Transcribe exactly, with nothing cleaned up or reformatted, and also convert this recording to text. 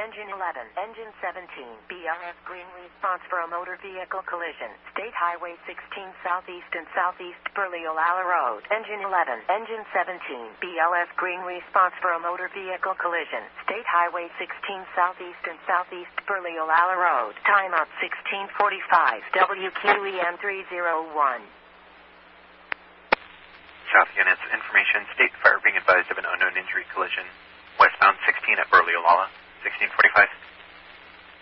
Engine eleven. Engine seventeen. B L S green response for a motor vehicle collision. State Highway sixteen southeast and southeast Burley-Olalla Road. Engine eleven. Engine seventeen. B L S green response for a motor vehicle collision. State Highway sixteen southeast and southeast Burley-Olalla Road. Timeout sixteen forty-five. W Q E M three oh one. South units, information, state fire being advised of an unknown injury collision. Westbound sixteen at Burley-Olalla, sixteen forty-five.